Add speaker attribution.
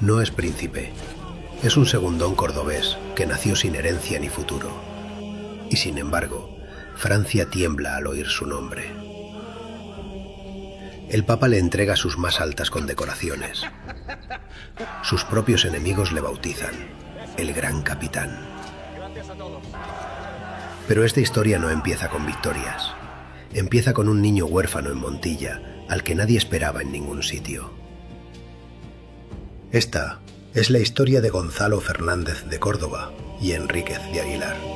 Speaker 1: No es príncipe. Es un segundón cordobés que nació sin herencia ni futuro. Y sin embargo, Francia tiembla al oír su nombre. El Papa le entrega sus más altas condecoraciones. Sus propios enemigos le bautizan el Gran Capitán. Pero esta historia no empieza con victorias. Empieza con un niño huérfano en Montilla, al que nadie esperaba en ningún sitio. Esta es la historia de Gonzalo Fernández de Córdoba y Enríquez de Aguilar.